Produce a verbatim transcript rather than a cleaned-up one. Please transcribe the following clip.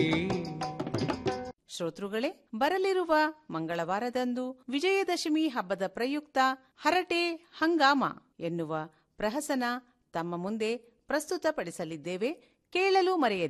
ಶ್ರೋತೃಗಳೇ, ಬರಲಿರುವ ಮಂಗಳವಾರದಂದು ವಿಜಯದಶಮಿ ಹಬ್ಬದ ಪ್ರಯುಕ್ತ ಹರಟೆ ಹಂಗಾಮ ಎನ್ನುವ ಪ್ರಹಸನ ತಮ್ಮ ಮುಂದೆ ಪ್ರಸ್ತುತಪಡಿಸಲಿದ್ದೇವೆ. ಕೇಳಲು ಮರೆಯದೆ.